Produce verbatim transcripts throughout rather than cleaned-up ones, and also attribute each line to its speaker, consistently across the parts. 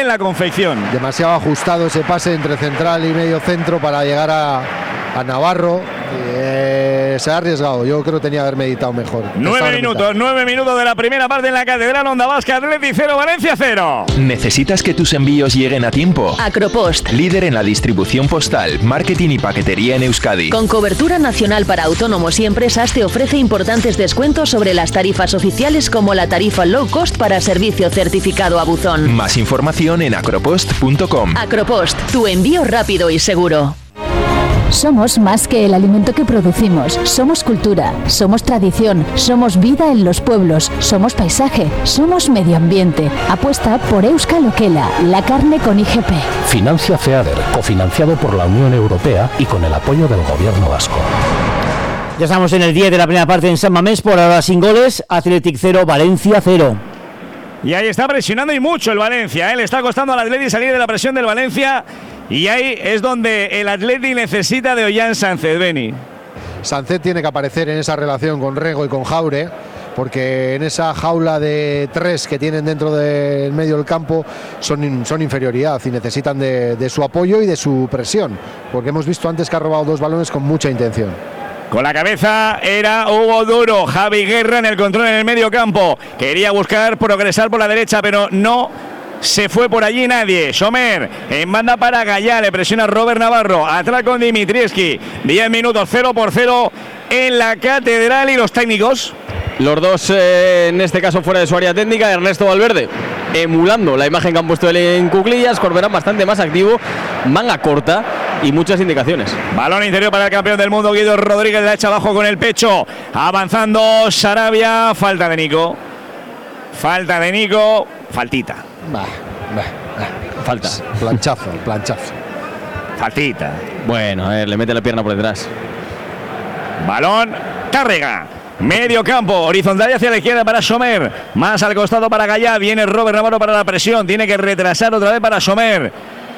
Speaker 1: en la confección.
Speaker 2: Demasiado ajustado ese pase entre central y medio centro para llegar a, a Navarro. Eh, se ha arriesgado, yo creo que tenía que haber meditado mejor.
Speaker 1: Nueve minutos, nueve minutos de la primera parte en la Catedral. Onda Vasca, Atleti cero, Valencia cero.
Speaker 3: ¿Necesitas que tus envíos lleguen a tiempo?
Speaker 4: Acropost,
Speaker 3: líder en la distribución postal, marketing y paquetería en Euskadi.
Speaker 4: Con cobertura nacional para autónomos y empresas, te ofrece importantes descuentos sobre las tarifas oficiales, como la tarifa low cost para servicio certificado a buzón.
Speaker 3: Más información en acropost punto com.
Speaker 4: Acropost, tu envío rápido y seguro.
Speaker 5: Somos más que el alimento que producimos. Somos cultura, somos tradición, somos vida en los pueblos, somos paisaje, somos medio ambiente. Apuesta por Euskal Okela, la carne con I G P.
Speaker 6: Financia FEADER, cofinanciado por la Unión Europea y con el apoyo del Gobierno vasco.
Speaker 7: Ya estamos en el diez de la primera parte en San Mamés, por ahora sin goles. Athletic cero, Valencia cero.
Speaker 1: Y ahí está presionando y mucho el Valencia, ¿eh? Le está costando al Atleti salir de la presión del Valencia. Y ahí es donde el Atleti necesita de Ollán Sánchez, Beni.
Speaker 2: Sánchez tiene que aparecer en esa relación con Rego y con Jaure, porque en esa jaula de tres que tienen dentro del medio del campo son, son inferioridad y necesitan de, de su apoyo y de su presión, porque hemos visto antes que ha robado dos balones con mucha intención.
Speaker 1: Con la cabeza era Hugo Duro, Javi Guerra en el control en el medio campo. Quería buscar progresar por la derecha, pero no se fue por allí nadie. Sommer en banda para Gallá, le presiona Robert Navarro, atrás con Dimitrievski. diez minutos, cero por cero en la Catedral. Y los técnicos,
Speaker 8: los dos eh, en este caso fuera de su área técnica. Ernesto Valverde emulando la imagen que han puesto él en cuclillas. Corberán bastante más activo, manga corta y muchas indicaciones.
Speaker 1: Balón interior para el campeón del mundo, Guido Rodríguez, la echa abajo con el pecho, avanzando Sarabia. Falta de Nico, falta de Nico, faltita.
Speaker 2: Bah, bah, bah.
Speaker 8: Falta.
Speaker 2: Planchazo, planchazo.
Speaker 1: Faltita.
Speaker 8: Bueno, a ver, le mete la pierna por detrás.
Speaker 1: Balón, Tárrega. Medio campo, horizontal hacia la izquierda para Sommer. Más al costado para Gallá. Viene Robert Navarro para la presión. Tiene que retrasar otra vez para Sommer.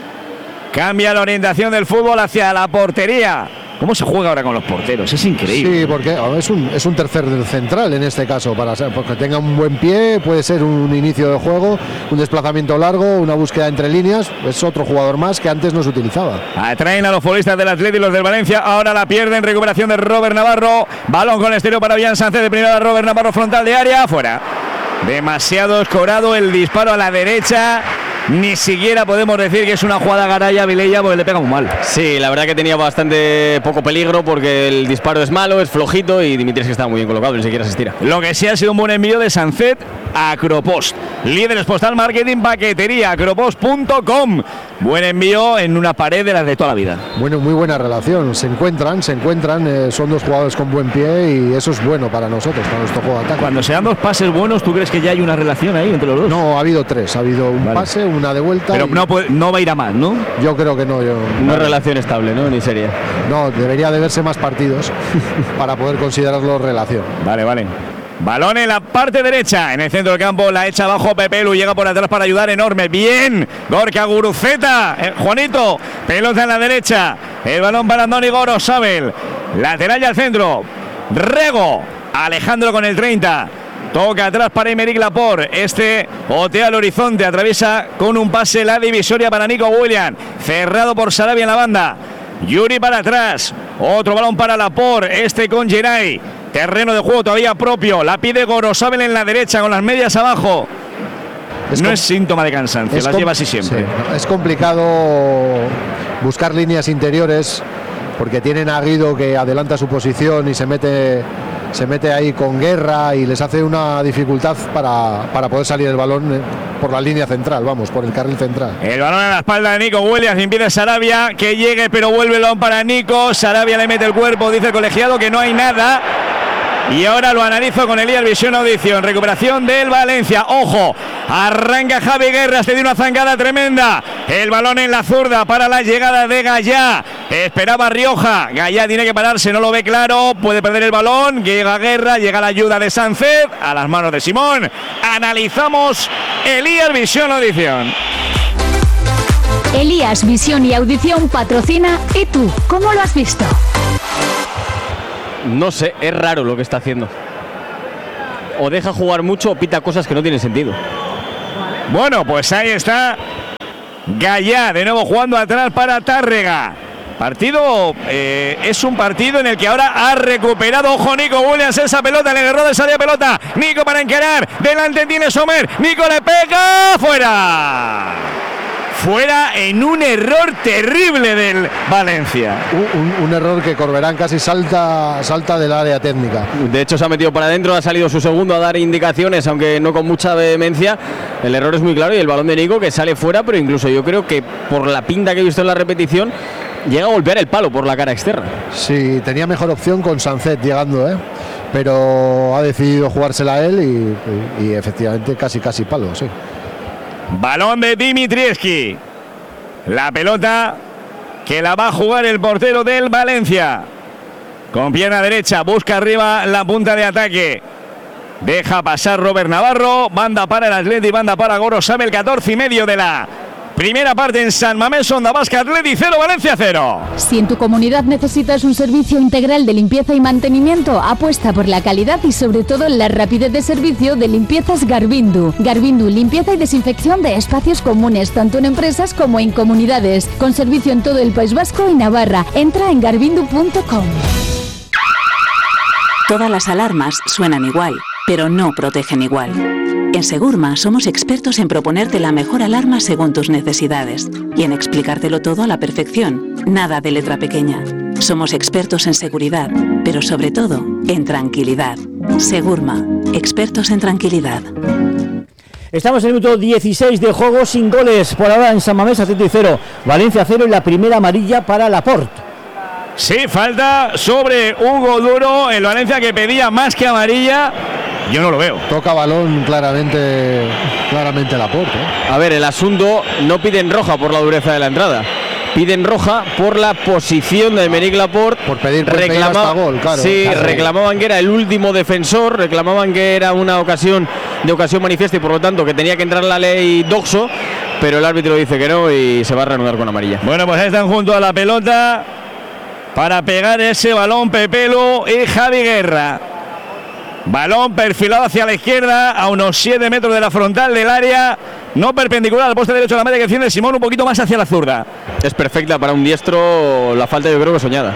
Speaker 1: Cambia la orientación del fútbol hacia la portería. ¿Cómo se juega ahora con los porteros? Es increíble.
Speaker 2: Sí, porque es un, es un tercer central en este caso, para ser, porque tenga un buen pie, puede ser un inicio de juego, un desplazamiento largo, una búsqueda entre líneas. Es otro jugador más que antes no se utilizaba.
Speaker 1: Atraen a los futbolistas del Atleti y los del Valencia. Ahora la pierden. Recuperación de Robert Navarro. Balón con exterior para Ollán Sánchez. De primera Robert Navarro, frontal de área. Fuera. Demasiado escorado el disparo a la derecha. Ni siquiera podemos decir que es una jugada Garaya Vilella, porque le pega muy mal.
Speaker 8: Sí, la verdad que tenía bastante poco peligro, porque el disparo es malo, es flojito y Dimitrievski está muy bien colocado, ni siquiera se estira.
Speaker 1: Lo que sí ha sido un buen envío de Sánchez a Acropost. Líderes postal, marketing, paquetería, acropost punto com. Buen envío en una pared de las de toda la vida.
Speaker 2: Bueno, muy buena relación. Se encuentran, se encuentran. Eh, son dos jugadores con buen pie y eso es bueno para nosotros, para nuestro juego de ataque.
Speaker 1: Cuando se dan dos pases buenos, ¿tú crees que ya hay una relación ahí entre los dos?
Speaker 2: No, ha habido tres. Ha habido un vale. pase, una de vuelta.
Speaker 1: Pero y... no, puede, no va a ir a más, ¿no?
Speaker 2: Yo creo que no. Yo...
Speaker 8: No es relación estable, ¿no? Ni seria.
Speaker 2: No, debería de verse más partidos para poder considerarlo relación.
Speaker 1: Vale, vale. Balón en la parte derecha, en el centro del campo, la echa abajo Pepelu, llega por atrás para ayudar, enorme, bien, Gorka Guruceta, eh, Juanito, pelota en la derecha, el balón para Andoni Gorosabel, lateral y al centro, Rego, Alejandro con el treinta, toca atrás para Aymeric Laporte, este otea el horizonte, atraviesa con un pase la divisoria para Nico Williams, cerrado por Sarabia en la banda, Yuri para atrás, otro balón para Laporte, este con Geray. Terreno de juego todavía propio. La pide Gorosabel en la derecha con las medias abajo. Es no es síntoma de cansancio, las lleva así siempre.
Speaker 2: Sí, es complicado buscar líneas interiores porque tienen a Guido que adelanta su posición y se mete, se mete ahí con Guerra y les hace una dificultad para, para poder salir el balón por la línea central, vamos, por el carril central.
Speaker 1: El balón a la espalda de Nico Williams, impide Sarabia que llegue, pero vuelve el balón para Nico. Sarabia le mete el cuerpo, dice el colegiado que no hay nada. Y ahora lo analizo con Elías Visión Audición. Recuperación del Valencia. Ojo, arranca Javi Guerra. Se dio una zancada tremenda. El balón en la zurda para la llegada de Gallá. Esperaba Rioja. Gallá tiene que pararse, no lo ve claro. Puede perder el balón. Llega Guerra, llega la ayuda de Sánchez. A las manos de Simón. Analizamos Elías Visión Audición.
Speaker 5: Elías Visión y Audición patrocina. ¿Y tú, cómo lo has visto?
Speaker 8: No sé, es raro lo que está haciendo. O deja jugar mucho o pita cosas que no tienen sentido.
Speaker 1: Bueno, pues ahí está Gallá, de nuevo jugando atrás para Tárrega. Partido, eh, es un partido en el que ahora ha recuperado, ojo, Nico Williams esa pelota, le agarró de salida pelota, Nico para encarar, delante tiene Sommer, Nico le pega, fuera. Fuera en un error terrible del Valencia.
Speaker 2: Un, un, un error que Corberán casi salta, salta del área técnica.
Speaker 8: De hecho se ha metido para adentro, ha salido su segundo a dar indicaciones, aunque no con mucha vehemencia. El error es muy claro y el balón de Nico que sale fuera, pero incluso yo creo que por la pinta que he visto en la repetición, llega a golpear el palo por la cara externa.
Speaker 2: Sí, tenía mejor opción con Sancet llegando, ¿eh? Pero ha decidido jugársela él y, y, y efectivamente casi casi palo, sí.
Speaker 1: Balón de Dimitrievski. La pelota que la va a jugar el portero del Valencia. Con pierna derecha, busca arriba la punta de ataque. Deja pasar Robert Navarro. Banda para el Atleti, banda para Gorosabel. El catorce y medio de la primera parte en San Mamés, Onda Vasca, Atleti cero, Valencia cero.
Speaker 5: Si en tu comunidad necesitas un servicio integral de limpieza y mantenimiento, apuesta por la calidad y sobre todo la rapidez de servicio de Limpiezas Garbindu. Garbindu, limpieza y desinfección de espacios comunes, tanto en empresas como en comunidades, con servicio en todo el País Vasco y Navarra. Entra en garbindu punto com.
Speaker 9: Todas las alarmas suenan igual, pero no protegen igual. En Segurma somos expertos en proponerte la mejor alarma según tus necesidades y en explicártelo todo a la perfección, nada de letra pequeña. Somos expertos en seguridad, pero sobre todo en tranquilidad. Segurma, expertos en tranquilidad.
Speaker 7: Estamos en el minuto dieciséis de juego, sin goles por ahora en San Mamés, Atleti cero, Valencia cero y la primera amarilla para Laporte.
Speaker 1: Sí, falta sobre Hugo Duro, el Valencia que pedía más que amarilla. Yo no lo veo.
Speaker 2: Toca balón claramente, claramente Laporte, ¿eh?
Speaker 8: A ver, el asunto, no piden roja por la dureza de la entrada. Piden roja por la posición de Aymeric Laporte.
Speaker 2: Por pedir por
Speaker 8: Reclama,
Speaker 2: hasta gol, claro.
Speaker 8: Sí,
Speaker 2: claro.
Speaker 8: reclamaban que era el último defensor, reclamaban que era una ocasión de ocasión manifiesta y por lo tanto que tenía que entrar la ley Doxo, pero el árbitro dice que no y se va a reanudar con amarilla.
Speaker 1: Bueno, pues están junto a la pelota para pegar ese balón Pepelu y Javi Guerra. Balón perfilado hacia la izquierda a unos siete metros de la frontal del área, no perpendicular al poste derecho de la media que defiende Simón, un poquito más hacia la zurda.
Speaker 8: Es perfecta para un diestro, la falta yo creo que soñada.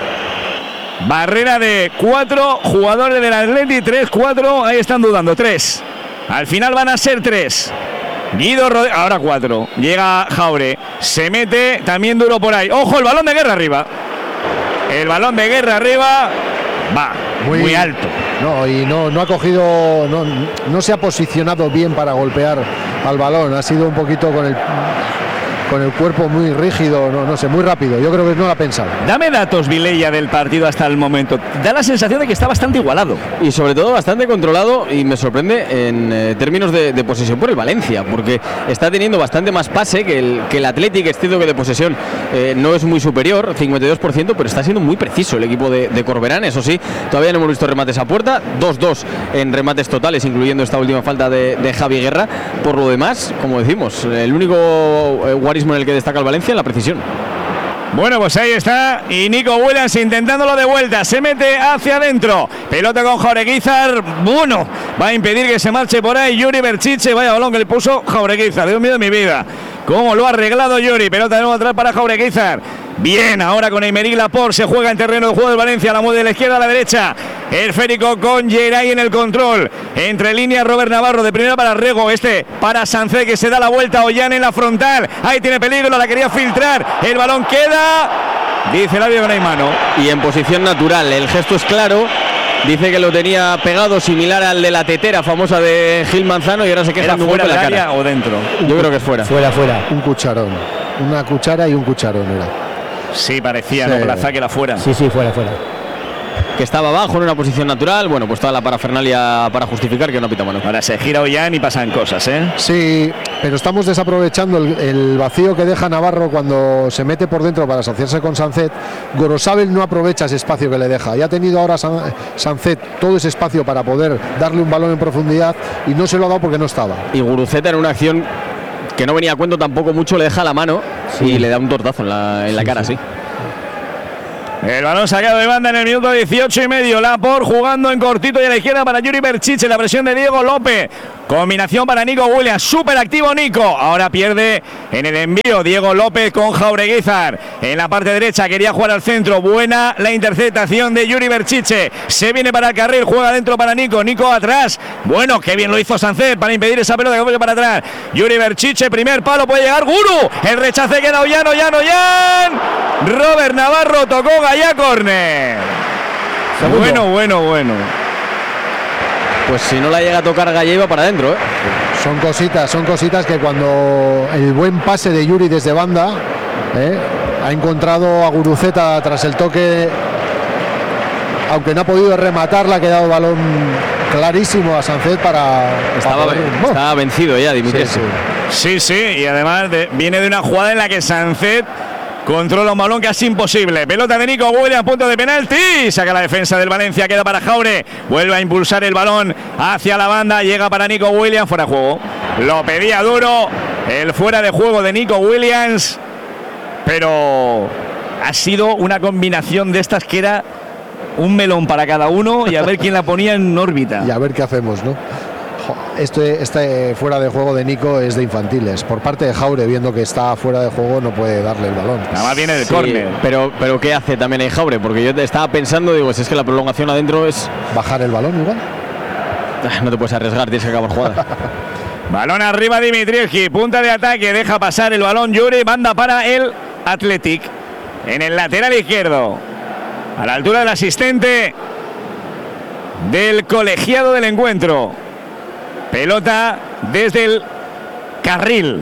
Speaker 1: Barrera de cuatro jugadores del Atleti, tres, cuatro, ahí están dudando, tres. Al final van a ser tres. Guido Rodríguez, ahora cuatro. Llega Jaure, se mete también Duro por ahí. Ojo, el balón de Guerra arriba. El balón de Guerra arriba va muy, muy alto.
Speaker 2: No, y no, no ha cogido, no, no se ha posicionado bien para golpear al balón. Ha sido un poquito con el con el cuerpo muy rígido, no, no sé, muy rápido. Yo creo que no lo ha pensado.
Speaker 1: Dame datos, Vilella, del partido hasta el momento. Da la sensación de que está bastante igualado.
Speaker 8: Y sobre todo bastante controlado, y me sorprende en eh, términos de, de posesión por el Valencia, porque está teniendo bastante más pase que el, que el Athletic. Es cierto que de posesión eh, no es muy superior, cincuenta y dos por ciento, pero está siendo muy preciso el equipo de, de Corberán. Eso sí, todavía no hemos visto remates a puerta, dos dos en remates totales, incluyendo esta última falta de, de Javi Guerra. Por lo demás, como decimos, el único eh, guarismo en el que destaca el Valencia, la precisión.
Speaker 1: Bueno, pues ahí está, y Nico Williams intentándolo de vuelta, se mete hacia adentro, pelota con Jaureguizar, bueno, va a impedir que se marche por ahí Yuri Berchiche, vaya balón que le puso Jaureguizar, Dios mío de mi vida, cómo lo ha arreglado Yuri, pelota de nuevo atrás para Jaureguizar. Bien, ahora con Aymeric Laporte se juega en terreno de juego del Valencia, la mueve de la izquierda a la derecha, esférico con Geray en el control, entre líneas Robert Navarro, de primera para Rego, este para Sancet que se da la vuelta, Ollán en la frontal, ahí tiene peligro, la quería filtrar, el balón queda, dice el árbitro que no hay mano.
Speaker 8: Y en posición natural, el gesto es claro. Dice que lo tenía pegado, similar al de la tetera famosa de Gil Manzano, y ahora se queja de un golpe en la cara.
Speaker 1: ¿O dentro?
Speaker 8: Yo creo que es fuera.
Speaker 7: Fuera, fuera.
Speaker 2: Un cucharón. Una cuchara y un cucharón era.
Speaker 1: Sí, parecía,
Speaker 2: sí.
Speaker 1: No, Plaza que la fuera.
Speaker 7: Sí, sí, fuera, fuera.
Speaker 8: Que estaba abajo en una posición natural, bueno, pues toda la parafernalia para justificar que no pita mano.
Speaker 1: Ahora se gira Ollán y pasan cosas, ¿eh?
Speaker 2: Sí, pero estamos desaprovechando el, el vacío que deja Navarro cuando se mete por dentro para asociarse con Sancet. Gorosabel no aprovecha ese espacio que le deja. Ya ha tenido ahora San, Sancet todo ese espacio para poder darle un balón en profundidad y no se lo ha dado porque no estaba.
Speaker 8: Y Guruceta en una acción que no venía a cuento tampoco mucho, le deja la mano, sí, y le da un tortazo en la, en la
Speaker 2: sí,
Speaker 8: cara,
Speaker 2: sí.
Speaker 8: sí.
Speaker 1: El balón sacado de banda en el minuto dieciocho y medio. Laporte jugando en cortito y a la izquierda para Yuri Berchiche. La presión de Diego López. Combinación para Nico Williams. Súper activo Nico. Ahora pierde en el envío Diego López con Jaureguizar. En la parte derecha quería jugar al centro. Buena la interceptación de Yuri Berchiche. Se viene para el carril. Juega dentro para Nico. Nico atrás. Bueno, qué bien lo hizo Sánchez para impedir esa pelota que vuelve para atrás. Yuri Berchiche. Primer palo. Puede llegar Guru. El rechace queda Ollán. Ollán. Ollán. Robert Navarro tocó Gallá córner. Bueno, bueno, bueno.
Speaker 8: Pues si no la llega a tocar Gallá iba para adentro, ¿eh?
Speaker 2: Son cositas, son cositas que cuando el buen pase de Yuri desde banda ¿eh? ha encontrado a Guruceta tras el toque, aunque no ha podido rematarla, ha quedado el balón clarísimo a Sánchez para...
Speaker 8: Estaba,
Speaker 2: para
Speaker 8: oh. estaba vencido ya, Dimitri.
Speaker 1: Sí, sí, sí, sí, y además de, viene de una jugada en la que Sánchez controla un balón casi imposible. Pelota de Nico Williams, punto de penalti. Saca la defensa del Valencia, queda para Jaure. Vuelve a impulsar el balón hacia la banda. Llega para Nico Williams, fuera de juego. Lo pedía duro el fuera de juego de Nico Williams. Pero ha sido una combinación de estas que era un melón para cada uno y a ver quién la ponía en órbita.
Speaker 2: Y a ver qué hacemos, ¿no? Este, este fuera de juego de Nico es de infantiles. Por parte de Jaure, viendo que está fuera de juego, no puede darle el balón.
Speaker 1: Nada más viene del
Speaker 8: sí,
Speaker 1: córner.
Speaker 8: Pero, pero ¿qué hace también ahí Jaure? Porque yo estaba pensando, digo, si es que la prolongación adentro es...
Speaker 2: ¿Bajar el balón igual?
Speaker 8: No te puedes arriesgar, tienes que acabar jugada.
Speaker 1: Balón arriba Dimitrievski, punta de ataque, deja pasar el balón Yuri, banda para el Athletic. En el lateral izquierdo, a la altura del asistente del colegiado del encuentro. Pelota desde el carril.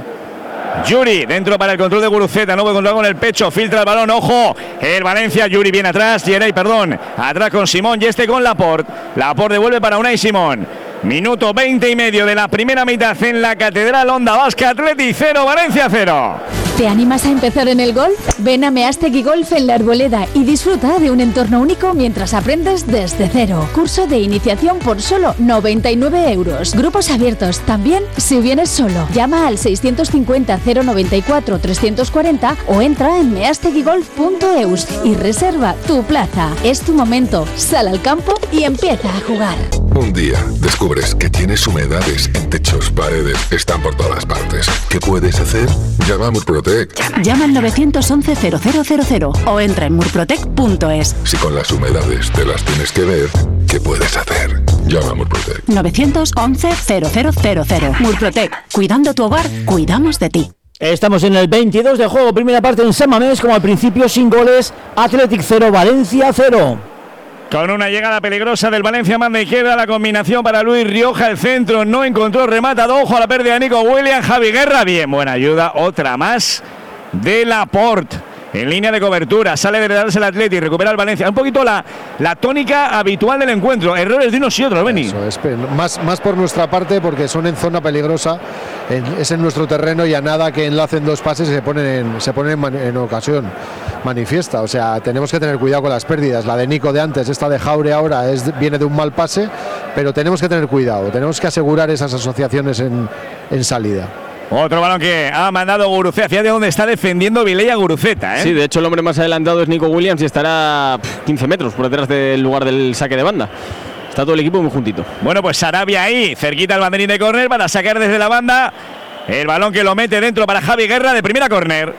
Speaker 1: Yuri dentro para el control de Guruceta. No puede controlar con el pecho. Filtra el balón. Ojo. El Valencia. Yuri viene atrás. Yeray, perdón. Atrás con Simón. Y este con Laporte. Laporte devuelve para Unai Simón. Minuto veinte y medio de la primera mitad en la Catedral Onda Vasca. Atleti cero, Valencia cero.
Speaker 5: ¿Te animas a empezar en el golf? Ven a Meastegui Golf en La Arboleda y disfruta de un entorno único mientras aprendes desde cero. Curso de iniciación por solo noventa y nueve euros. Grupos abiertos también si vienes solo. Llama al seiscientos cincuenta cero noventa y cuatro trescientos cuarenta o entra en meastegui golf punto eus y reserva tu plaza. Es tu momento. Sal al campo y empieza a jugar.
Speaker 10: Un día descubres que tienes humedades en techos, paredes, están por todas partes. ¿Qué puedes hacer? Llama a Murprotec.
Speaker 9: Llama al nueve once cero cero cero cero o entra en murprotec punto es.
Speaker 10: Si con las humedades te las tienes que ver, ¿qué puedes hacer? Llama a Murprotec.
Speaker 9: nueve once cero cero cero cero. Murprotec. Cuidando tu hogar, cuidamos de ti.
Speaker 7: Estamos en el veintidós de juego, primera parte en San Mamés, como al principio sin goles. Athletic cero, Valencia cero.
Speaker 1: Con una llegada peligrosa del Valencia, manda izquierda, la combinación para Luis Rioja, el centro no encontró, remata, ojo a la pérdida de Nico Williams, Javi Guerra, bien, buena ayuda, otra más de Laporte. En línea de cobertura, sale de darse el Atleti, recupera el Valencia. Un poquito la, la tónica habitual del encuentro. Errores de unos y otros, Beni.
Speaker 2: Eso es, más, más por nuestra parte, porque son en zona peligrosa, en, es en nuestro terreno y a nada que enlacen dos pases se ponen en, se ponen en, man, en ocasión manifiesta. O sea, tenemos que tener cuidado con las pérdidas. La de Nico de antes, esta de Jaure ahora, es, viene de un mal pase, pero tenemos que tener cuidado. Tenemos que asegurar esas asociaciones en, en salida.
Speaker 1: Otro balón que ha mandado Guruceta. Fíjate dónde está defendiendo Vilella Guruceta, ¿eh?
Speaker 8: Sí, de hecho el hombre más adelantado es Nico Williams y estará quince metros por detrás del lugar del saque de banda. Está todo el equipo muy juntito.
Speaker 1: Bueno, pues Sarabia ahí, cerquita al banderín de córner para sacar desde la banda. El balón que lo mete dentro para Javi Guerra de primera córner.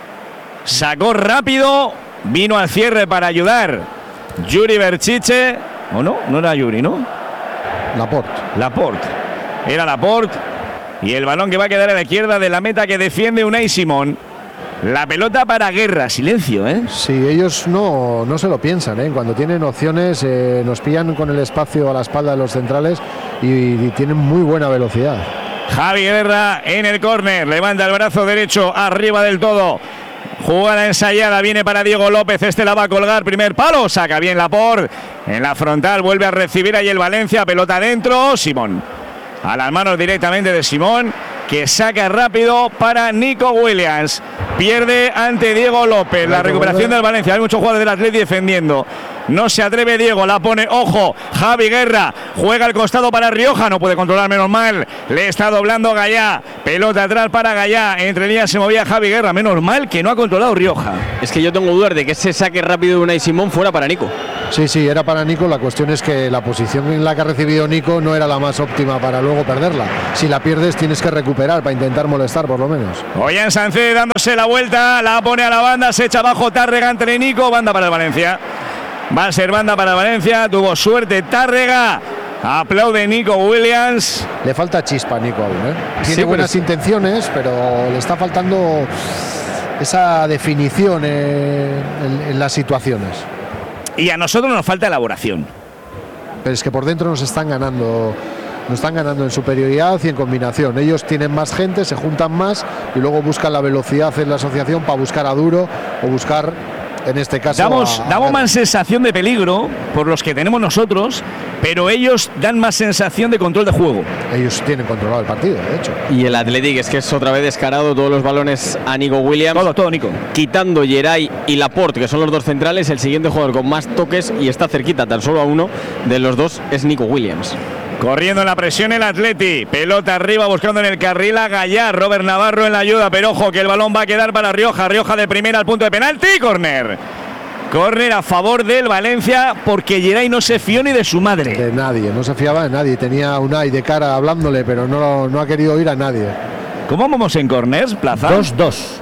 Speaker 1: Sacó rápido, vino al cierre para ayudar Yuri Berchiche. ¿O no? No era Yuri, ¿no?
Speaker 2: Laporte.
Speaker 1: Laporte. Era Laporte. Y el balón que va a quedar a la izquierda de la meta que defiende Unai Simón. La pelota para Guerra, silencio, ¿eh?
Speaker 2: Sí, ellos no, no se lo piensan, ¿eh? Cuando tienen opciones eh, nos pillan con el espacio a la espalda de los centrales y, y tienen muy buena velocidad.
Speaker 1: Javi Guerra en el córner, levanta el brazo derecho arriba del todo. Jugada ensayada, viene para Diego López, este la va a colgar, primer palo, saca bien Laporte. En la frontal vuelve a recibir ahí el Valencia, pelota adentro, Simón. A las manos directamente de Simón, que saca rápido para Nico Williams. Pierde ante Diego López. La recuperación del Valencia. Hay muchos jugadores del Atleti defendiendo. No se atreve Diego, la pone, ojo, Javi Guerra, juega al costado para Rioja, no puede controlar, menos mal, le está doblando Gallá, pelota atrás para Gallá, entre líneas se movía Javi Guerra, menos mal que no ha controlado Rioja.
Speaker 8: Es que yo tengo dudas de que ese saque rápido de Unai Simón fuera para Nico.
Speaker 2: Sí, sí, era para Nico, la cuestión es que la posición en la que ha recibido Nico no era la más óptima para luego perderla. Si la pierdes tienes que recuperar para intentar molestar por lo menos.
Speaker 1: Ollán Sánchez dándose la vuelta, la pone a la banda, se echa abajo Tárrega entre Nico, banda para el Valencia. Va a ser banda para Valencia, tuvo suerte Tárrega, aplaude Nico Williams.
Speaker 2: Le falta chispa a Nico aún, ¿eh? Tiene
Speaker 8: Sí,
Speaker 2: buenas
Speaker 8: pero...
Speaker 2: intenciones, pero le está faltando esa definición eh, en, en las situaciones.
Speaker 1: Y a nosotros nos falta elaboración.
Speaker 2: Pero es que por dentro nos están ganando, nos están ganando en superioridad y en combinación. Ellos tienen más gente, se juntan más y luego buscan la velocidad en la asociación para buscar a Duro o buscar, en este caso,
Speaker 1: Damos,
Speaker 2: a, a
Speaker 1: damos más sensación de peligro por los que tenemos nosotros, pero ellos dan más sensación de control de juego.
Speaker 2: Ellos tienen controlado el partido, de hecho.
Speaker 8: Y el Athletic es que es otra vez descarado, todos los balones a Nico Williams.
Speaker 1: Todo, todo, Nico.
Speaker 8: Quitando Geray y Laporte, que son los dos centrales, el siguiente jugador con más toques y está cerquita, tan solo a uno de los dos, es Nico Williams.
Speaker 1: Corriendo en la presión el Atleti, pelota arriba buscando en el carril a Gallá, Robert Navarro en la ayuda, pero ojo que el balón va a quedar para Rioja, Rioja de primera al punto de penalti, córner. Córner a favor del Valencia porque Geray no se fió ni de su madre.
Speaker 2: De nadie, no se fiaba de nadie, tenía a Unai de cara hablándole, pero no, no ha querido oír a nadie.
Speaker 1: ¿Cómo vamos en corners, Plaza?
Speaker 7: dos dos.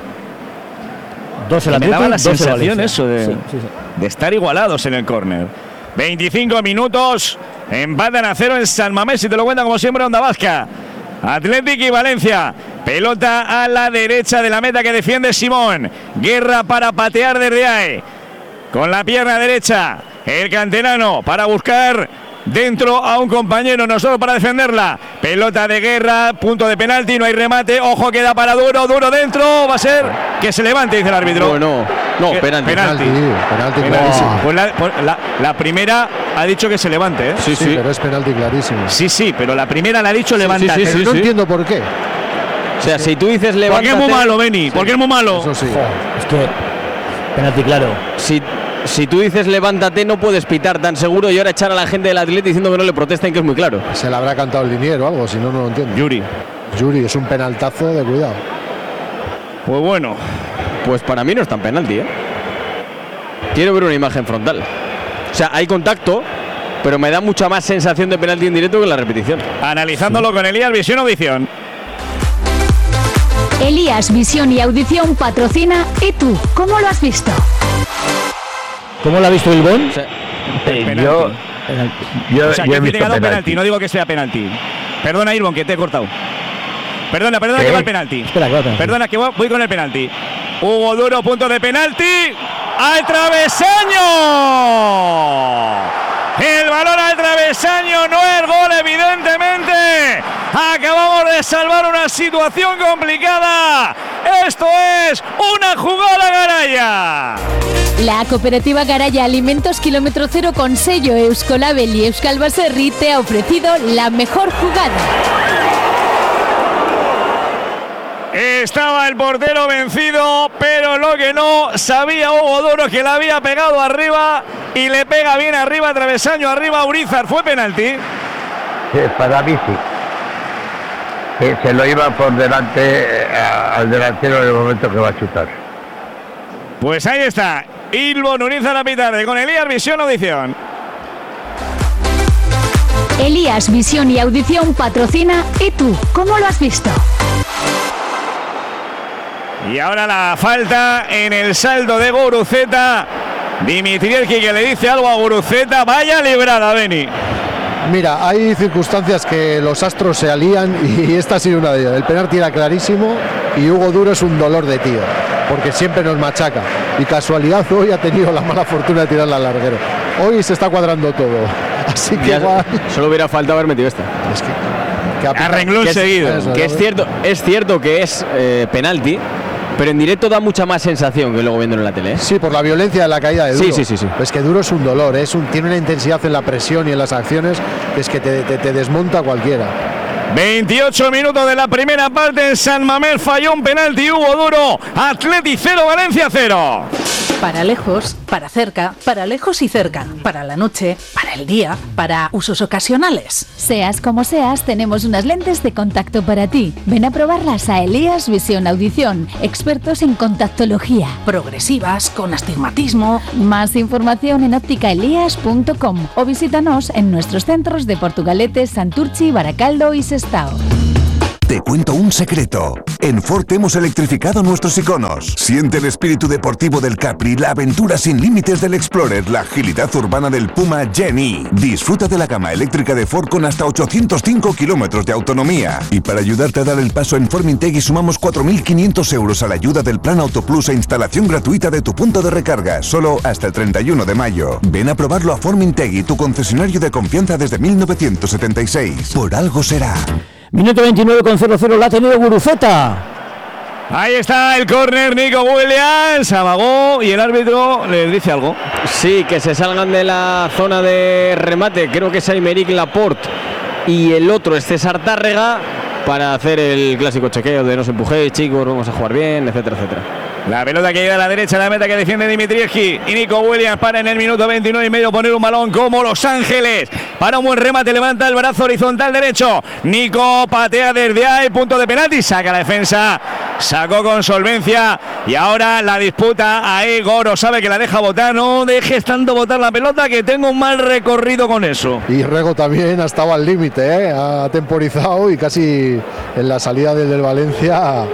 Speaker 7: Dos el
Speaker 1: Me
Speaker 7: Atleti,
Speaker 1: daba la
Speaker 7: dos el
Speaker 1: sensación
Speaker 7: Valencia.
Speaker 1: eso de,
Speaker 7: Sí, sí, sí.
Speaker 1: de estar igualados en el córner. veinticinco minutos, empatan a cero en San Mamés y te lo cuenta como siempre Onda Vasca. Athletic y Valencia, pelota a la derecha de la meta que defiende Simón. Guerra para patear desde ahí. Con la pierna derecha, el canterano para buscar dentro a un compañero, nosotros para defenderla. Pelota de Guerra, punto de penalti, no hay remate. Ojo, queda para Duro, Duro dentro. Va a ser que se levante, dice el árbitro.
Speaker 8: No, no, no,
Speaker 1: ¿Qué?
Speaker 8: penalti.
Speaker 1: Penalti.
Speaker 2: Penalti,
Speaker 1: Penalti.
Speaker 2: clarísimo.
Speaker 1: Pues la, pues la- la primera ha dicho que se levante, ¿eh?
Speaker 8: Sí,
Speaker 2: Sí,
Speaker 8: sí.
Speaker 2: pero es penalti clarísimo.
Speaker 1: Sí, sí, pero la primera le ha dicho levántate.
Speaker 8: sí,
Speaker 2: Pero
Speaker 8: sí,
Speaker 2: no
Speaker 8: sí.
Speaker 2: entiendo por qué.
Speaker 8: O sea, si tú dices
Speaker 1: ¿Por
Speaker 8: levántate...
Speaker 1: qué es muy malo, Beni? ¿Por qué es muy malo?
Speaker 2: Eso sí.
Speaker 7: Es que penalti claro.
Speaker 8: Si, si tú dices levántate, no puedes pitar tan seguro y ahora echar a la gente del Atleti diciendo que no le protesten, que es muy claro.
Speaker 2: Se le habrá cantado el liniero o algo, si no, no lo entiendo.
Speaker 1: Yuri.
Speaker 2: Yuri, es un penaltazo de cuidado.
Speaker 1: Pues bueno,
Speaker 8: Pues para mí no es tan penalti, ¿eh? Quiero ver una imagen frontal. O sea, hay contacto, pero me da mucha más sensación de penalti en directo que en la repetición.
Speaker 1: analizándolo con Elías, visión audición.
Speaker 5: Elías Visión y Audición patrocina. ¿Y tú, cómo lo has visto?
Speaker 7: ¿Cómo lo ha visto Bilbón?
Speaker 8: O sea,
Speaker 1: Penalti.
Speaker 11: yo, yo,
Speaker 1: O sea,
Speaker 11: yo
Speaker 1: que
Speaker 11: he
Speaker 1: ha
Speaker 11: visto
Speaker 1: llegado penalti.
Speaker 11: penalti.
Speaker 1: no digo que sea penalti. Perdona, Irbon, que te he cortado. Perdona, perdona,
Speaker 11: ¿Qué?
Speaker 1: que va el penalti.
Speaker 7: Espera, que va el penalti.
Speaker 1: Perdona, que voy voy con el penalti. Hugo Duro, punto de penalti. ¡Al travesaño! El balón al travesaño, no es gol, evidentemente. Acabamos de salvar una situación complicada. Esto es una jugada Garaya.
Speaker 5: La cooperativa Garaya Alimentos Kilómetro Cero con sello Euskolabel y Euskal Baserri te ha ofrecido la mejor jugada.
Speaker 1: Estaba el portero vencido, pero lo que no sabía Hugo Duro que le había pegado arriba y le pega bien arriba, travesaño arriba a Urizar. ¿Fue penalti?
Speaker 11: Sí, para mí sí. Que se lo iba por delante eh, al delantero en el momento que va a chutar.
Speaker 1: Pues ahí está. Ilbon Urizar a pitarde con Elías Visión Audición.
Speaker 5: Elías Visión y Audición patrocina. ¿Y tú, cómo lo has visto?
Speaker 1: Y ahora la falta en el saldo de Guruceta. Dimitrievski que le dice algo a Guruceta. Vaya librada, Beni.
Speaker 2: Mira, hay circunstancias que los astros se alían y esta ha sido una de ellas. El penalti era clarísimo y Hugo Duro es un dolor de tío, porque siempre nos machaca. Y casualidad hoy ha tenido la mala fortuna de tirarla al larguero. Hoy se está cuadrando todo. Así que
Speaker 8: ya
Speaker 2: igual...
Speaker 8: solo hubiera faltado haber metido esta.
Speaker 2: Es que, que aplica-
Speaker 1: Arregló
Speaker 8: Que es,
Speaker 1: seguido.
Speaker 2: Eso,
Speaker 8: que
Speaker 2: ¿no?
Speaker 8: es cierto, es cierto que es eh, penalti, pero en directo da mucha más sensación que luego viéndolo en la tele, ¿eh?
Speaker 2: Sí, por la violencia de la caída de Duro.
Speaker 8: Sí, sí, sí, sí.
Speaker 2: Es que Duro es un dolor, ¿eh? es un, tiene una intensidad en la presión y en las acciones que es que te, te, te desmonta cualquiera.
Speaker 1: veintiocho minutos de la primera parte en San Mamés, falló un penalti Hugo Duro. Atleti cero, Valencia cero.
Speaker 12: Para lejos, para cerca, para lejos y cerca, para la noche, para el día, para usos ocasionales.
Speaker 5: Seas como seas, tenemos unas lentes de contacto para ti. Ven a probarlas a Elías Visión Audición, expertos en contactología.
Speaker 12: Progresivas, con astigmatismo.
Speaker 5: Más información en óptica elías punto com o visítanos en nuestros centros de Portugalete, Santurchi, Baracaldo y Sestao.
Speaker 13: Te cuento un secreto. En Ford hemos electrificado nuestros iconos. Siente el espíritu deportivo del Capri, la aventura sin límites del Explorer, la agilidad urbana del Puma Gen-E. Disfruta de la gama eléctrica de Ford con hasta ochocientos cinco kilómetros de autonomía. Y para ayudarte a dar el paso en Formintegui sumamos cuatro mil quinientos euros a la ayuda del Plan Auto Plus e instalación gratuita de tu punto de recarga, solo hasta el treinta y uno de mayo. Ven a probarlo a Formintegui, tu concesionario de confianza desde mil novecientos setenta y seis. Por algo será.
Speaker 7: Minuto veintinueve con cero cero, la ha tenido Guruceta.
Speaker 1: Ahí está el córner, Nico Williams, amagó y el árbitro le dice algo.
Speaker 8: Sí, que se salgan de la zona de remate, creo que es Aymeric Laporte y el otro es César Tárrega, para hacer el clásico chequeo de no os empujéis, chicos, vamos a jugar bien, etcétera, etcétera.
Speaker 1: La pelota que llega a la derecha, la meta que defiende Dimitrievski y Nico Williams para en el minuto veintinueve y medio poner un balón como Los Ángeles. Para un buen remate, levanta el brazo horizontal derecho. Nico patea desde ahí, punto de penalti, saca la defensa, sacó con solvencia y ahora la disputa ahí. Goro sabe que la deja botar, no dejes tanto botar la pelota que tengo un mal recorrido con eso.
Speaker 2: Y Rego también ha estado al límite, ¿eh? Ha temporizado y casi en la salida del, del Valencia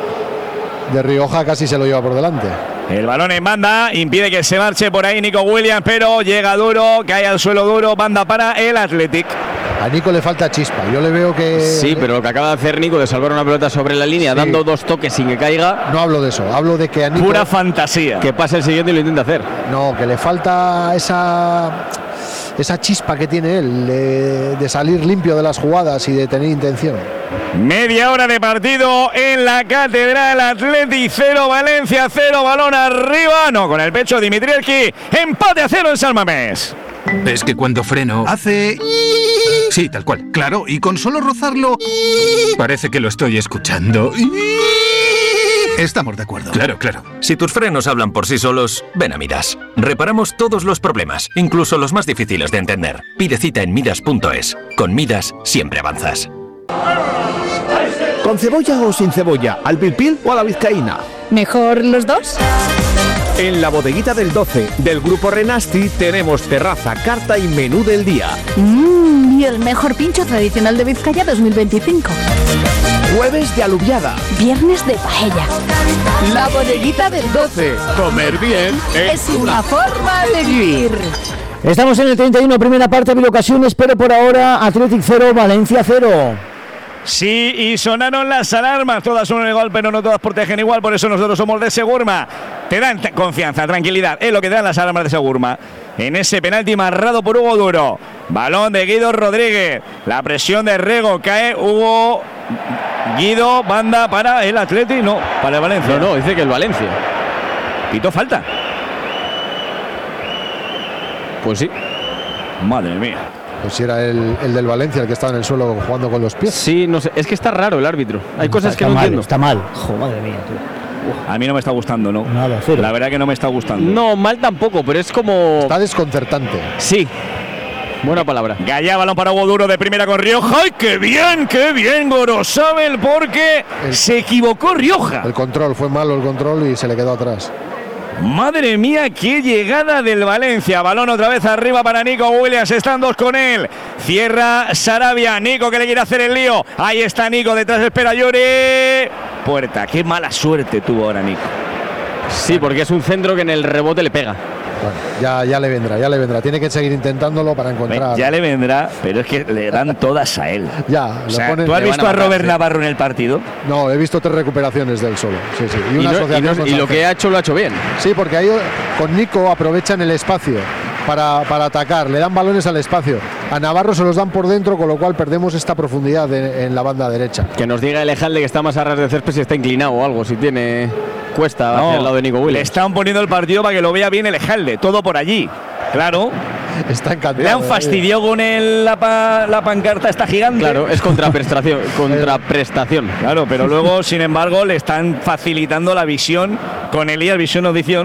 Speaker 2: de Rioja casi se lo lleva por delante.
Speaker 1: El balón en banda impide que se marche por ahí Nico Williams, pero llega duro, cae al suelo duro, banda para el Athletic.
Speaker 2: A Nico le falta chispa, yo le veo que...
Speaker 8: Sí, pero lo que acaba de hacer Nico de salvar una pelota sobre la línea, sí, dando dos toques sin que caiga...
Speaker 2: No hablo de eso, hablo de que a Nico...
Speaker 1: Pura fantasía.
Speaker 8: Que pase el siguiente y lo intenta hacer.
Speaker 2: No, que le falta esa... esa chispa que tiene él de, de salir limpio de las jugadas y de tener intención.
Speaker 1: Media hora de partido en la Catedral. Athletic cero, Valencia cero, balón arriba, no, con el pecho Dimitrievski, empate a cero en San Mamés.
Speaker 14: Es que cuando freno hace... Sí, tal cual, claro, y con solo rozarlo parece que lo estoy escuchando. Estamos de acuerdo.
Speaker 15: Claro, claro. Si tus frenos hablan por sí solos, ven a Midas. Reparamos todos los problemas, incluso los más difíciles de entender. Pide cita en midas punto es. Con Midas siempre avanzas.
Speaker 16: ¿Con cebolla o sin cebolla? ¿Al pil pil o a la vizcaína?
Speaker 12: ¿Mejor los dos?
Speaker 16: En la bodeguita del doce del Grupo Renasti tenemos terraza, carta y menú del día.
Speaker 5: Mmm, y el mejor pincho tradicional de Vizcaya dos mil veinticinco.
Speaker 16: Jueves de alubiada.
Speaker 5: Viernes de paella.
Speaker 16: La bodeguita del doce. Comer bien
Speaker 5: es una forma de vivir.
Speaker 7: Estamos en el treinta y uno, primera parte, mil ocasiones, pero por ahora Athletic cero, Valencia cero.
Speaker 1: Sí, y sonaron las alarmas, todas son igual, pero no todas protegen igual, por eso nosotros somos de Segurma. Te dan t- confianza, tranquilidad, es lo que te dan las alarmas de Segurma. En ese penalti marrado por Hugo Duro, balón de Guido Rodríguez, la presión de Rego, cae Hugo Guido, banda para el Athletic, no, para el Valencia.
Speaker 8: No, no, dice que el Valencia.
Speaker 1: Pitó falta.
Speaker 8: Pues sí.
Speaker 1: Madre mía.
Speaker 2: Pues si era el, el del Valencia el que estaba en el suelo jugando con los pies.
Speaker 8: Sí, no sé, es que está raro el árbitro. Hay
Speaker 7: está,
Speaker 8: cosas que
Speaker 7: está
Speaker 8: no
Speaker 7: mal,
Speaker 8: entiendo.
Speaker 7: Está mal. Jo, madre mía, tío.
Speaker 1: A mí no me está gustando, ¿no?
Speaker 7: Nada, cero.
Speaker 1: La verdad que no me está gustando.
Speaker 8: No, mal tampoco, pero es como...
Speaker 2: Está desconcertante.
Speaker 8: Sí. Buena palabra.
Speaker 1: Gallá, balón para Hugo Duro de primera con Rioja. ¡Ay, qué bien, qué bien, Gorosabel! Porque el, se equivocó Rioja.
Speaker 2: El control, fue malo el control y se le quedó atrás.
Speaker 1: Madre mía, qué llegada del Valencia. Balón otra vez arriba para Nico Williams. Están dos con él. Cierra Sarabia. Nico que le quiere hacer el lío. Ahí está Nico, detrás espera Llore. Puerta. Qué mala suerte tuvo ahora Nico.
Speaker 8: Sí, porque es un centro que en el rebote le pega.
Speaker 2: Bueno, ya, ya le vendrá, ya le vendrá. Tiene que seguir intentándolo para encontrar.
Speaker 1: Ya le vendrá, pero es que le dan todas a él.
Speaker 2: Ya,
Speaker 1: o sea,
Speaker 2: ponen,
Speaker 1: ¿tú has visto a, a Robert
Speaker 2: sí.
Speaker 1: Navarro en el partido?
Speaker 2: No, he visto tres recuperaciones de él solo. Sí, sí.
Speaker 8: Y, una y, no, y, no, y lo que ha hecho lo ha hecho bien.
Speaker 2: Sí, porque ahí con Nico aprovechan el espacio para, para atacar. Le dan balones al espacio. A Navarro se los dan por dentro, con lo cual perdemos esta profundidad de, en la banda derecha.
Speaker 8: Que nos diga el Ejalde que está más a ras de césped si está inclinado o algo, si tiene cuesta no, hacia el lado de Nico Williams.
Speaker 1: Le están poniendo el partido para que lo vea bien el Ejalde, todo por allí. Claro.
Speaker 2: Está encantado.
Speaker 1: Le han fastidiado eh. con el, la, pa, la pancarta esta gigante.
Speaker 8: Claro, es contraprestación, contraprestación.
Speaker 1: Claro, pero luego, sin embargo, le están facilitando la visión con Elías Visión Audición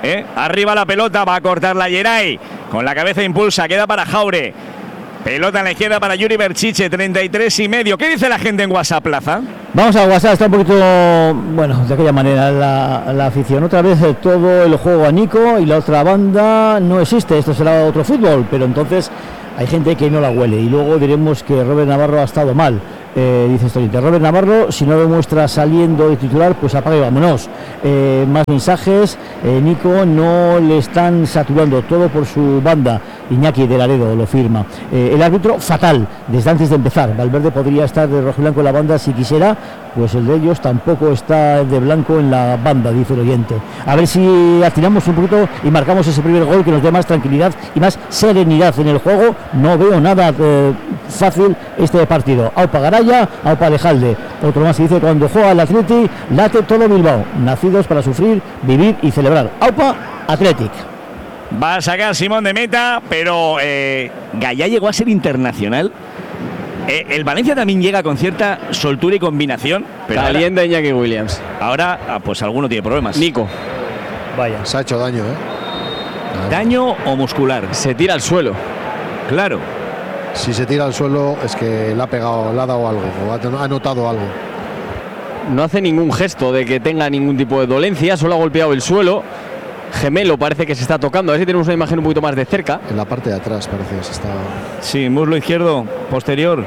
Speaker 1: ¿eh? Arriba la pelota, va a cortar la Geray. Con la cabeza impulsa, queda para Jaure. Pelota en la izquierda para Yuri Berchiche, treinta y tres y medio. ¿Qué dice la gente en WhatsApp, Plaza?
Speaker 7: Vamos a WhatsApp, está un poquito, bueno, de aquella manera la, la afición. Otra vez eh, todo el juego a Nico y la otra banda no existe. Esto será otro fútbol, pero entonces hay gente que no la huele. Y luego diremos que Robert Navarro ha estado mal. Eh, dice Storite, Robert Navarro, si no lo muestra saliendo de titular, pues apague y vámonos. Eh, más mensajes, eh, Nico no le están saturando, todo por su banda. Iñaki de Laredo lo firma. Eh, el árbitro fatal, desde antes de empezar. Valverde podría estar de rojo y blanco en la banda si quisiera, pues el de ellos tampoco está de blanco en la banda, dice el oyente. A ver si atinamos un poquito y marcamos ese primer gol que nos dé más tranquilidad y más serenidad en el juego. No veo nada eh, fácil este partido. Aupa Garaya, Aupa Alejalde. Otro más dice, cuando juega el Atleti, late todo Bilbao. Nacidos para sufrir, vivir y celebrar. Aupa Athletic.
Speaker 1: Va a sacar Simón de meta, pero eh, Gallá llegó a ser internacional. Eh, el Valencia también llega con cierta soltura y combinación. Pero
Speaker 8: Calienta Iñaki Williams.
Speaker 1: Ahora, ah, pues alguno tiene problemas.
Speaker 8: Nico.
Speaker 2: Vaya. Se ha hecho daño, ¿eh?
Speaker 1: ¿Daño o muscular?
Speaker 8: Se tira al suelo.
Speaker 1: Claro.
Speaker 2: Si se tira al suelo es que le ha pegado, le ha dado algo, o ha notado algo.
Speaker 8: No hace ningún gesto de que tenga ningún tipo de dolencia, solo ha golpeado el suelo. Gemelo parece que se está tocando. A ver si tenemos una imagen un poquito más de cerca.
Speaker 2: En la parte de atrás parece que se está...
Speaker 1: Sí, muslo izquierdo, posterior.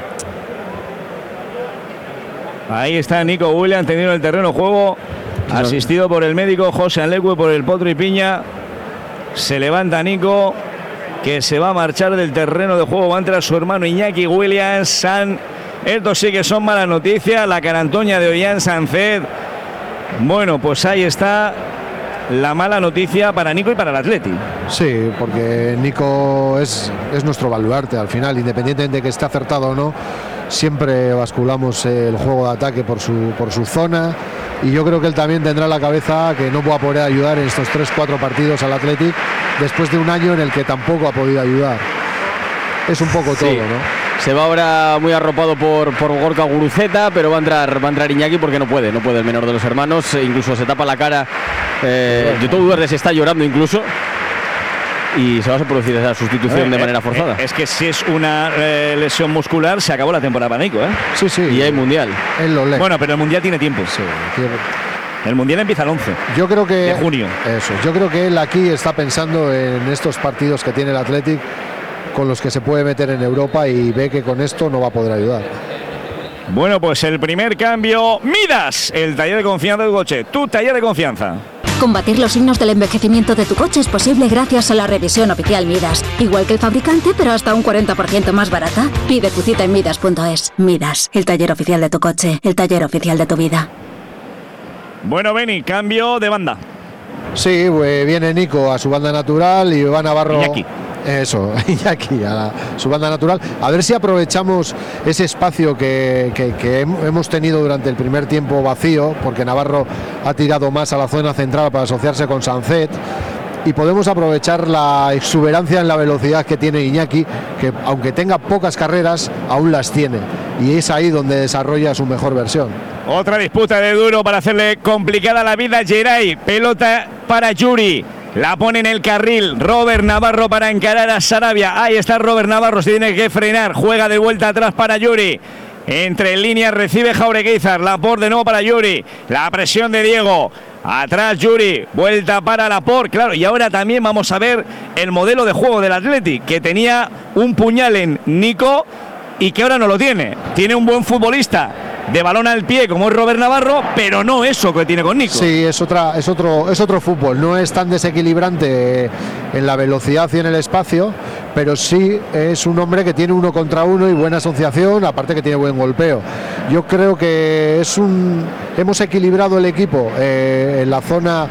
Speaker 1: Ahí está Nico Williams teniendo el terreno de juego. Asistido por el médico José Alecue, por el Potro y Piña. Se levanta Nico, que se va a marchar del terreno de juego. Va a entrar su hermano Iñaki Williams. San... Estos sí que son malas noticias. La carantoña de Ollán Sánchez. Bueno, pues ahí está la mala noticia para Nico y para el Atleti.
Speaker 2: Sí, porque Nico es, es nuestro baluarte al final, independientemente de que esté acertado o no, siempre basculamos el juego de ataque por su, por su zona, y yo creo que él también tendrá la cabeza que no va a poder ayudar en estos tres cuatro partidos al Athletic después de un año en el que tampoco ha podido ayudar. Es un poco todo,
Speaker 8: sí,
Speaker 2: ¿no?
Speaker 8: Se va ahora muy arropado por, por Gorka Guruceta, pero va a entrar va a entrar Iñaki porque no puede, no puede el menor de los hermanos, e incluso se tapa la cara. Eh, yo todo dudas de si está llorando incluso. Y se va a producir esa sustitución eh, de manera forzada.
Speaker 1: Eh, es que si es una eh, lesión muscular, se acabó la temporada para Nico, ¿eh?
Speaker 2: Sí, sí.
Speaker 8: Y hay mundial.
Speaker 2: Él lo lee.
Speaker 1: Bueno, pero el mundial tiene tiempo.
Speaker 2: Sí, tiene...
Speaker 1: El mundial empieza el once
Speaker 2: yo creo que,
Speaker 1: de junio.
Speaker 2: Eso. Yo creo que él aquí está pensando en estos partidos que tiene el Athletic, con los que se puede meter en Europa, y ve que con esto no va a poder ayudar.
Speaker 1: Bueno, pues el primer cambio. Midas, el taller de confianza de tu coche. Tu taller de confianza.
Speaker 17: Combatir los signos del envejecimiento de tu coche es posible gracias a la revisión oficial Midas. Igual que el fabricante, pero hasta un cuarenta por ciento más barata. Pide tu cita en midas punto es. Midas, el taller oficial de tu coche, el taller oficial de tu vida.
Speaker 1: Bueno, Beni, cambio de banda.
Speaker 2: Sí, pues viene Nico a su banda natural y Iván Navarro...
Speaker 1: Iñaki.
Speaker 2: Eso, Iñaki a la, su banda natural. A ver si aprovechamos ese espacio que, que, que hemos tenido durante el primer tiempo vacío, porque Navarro ha tirado más a la zona central para asociarse con Sancet, y podemos aprovechar la exuberancia en la velocidad que tiene Iñaki, que aunque tenga pocas carreras, aún las tiene, y es ahí donde desarrolla su mejor versión.
Speaker 1: Otra disputa de Duro para hacerle complicada la vida a Geray. Pelota para Yuri. La pone en el carril Robert Navarro para encarar a Sarabia. Ahí está Robert Navarro, se tiene que frenar. Juega de vuelta atrás para Yuri. Entre líneas recibe Jaureguizar. Laporte de nuevo para Yuri. La presión de Diego. Atrás Yuri. Vuelta para Laporte. Claro, y ahora también vamos a ver el modelo de juego del Athletic, que tenía un puñal en Nico y que ahora no lo tiene. Tiene un buen futbolista de balón al pie como es Robert Navarro, pero no eso que tiene con Nico.
Speaker 2: Sí, es otra, es otro, es otro fútbol. No es tan desequilibrante en la velocidad y en el espacio, pero sí es un hombre que tiene uno contra uno y buena asociación, aparte que tiene buen golpeo. Yo creo que es un, hemos equilibrado el equipo eh, en la zona